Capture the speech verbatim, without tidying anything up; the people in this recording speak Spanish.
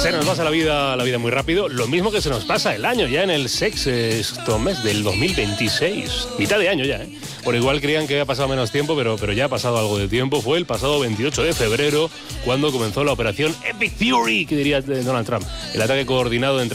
Se nos pasa la vida, la vida muy rápido, lo mismo que se nos pasa el año ya en el sexto mes del dos mil veintiséis, mitad de año ya, ¿eh? Por igual creían que había pasado menos tiempo, pero, pero ya ha pasado algo de tiempo. Fue el pasado veintiocho de febrero cuando comenzó la operación Epic Fury, que diría Donald Trump, el ataque coordinado entre